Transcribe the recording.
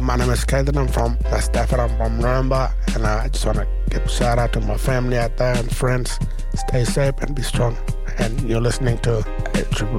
My name is Kaden. I'm from Stafford. I'm from Nuremberg, and I just want to give a shout out to my family out there and friends. Stay safe and be strong. And you're listening to Triple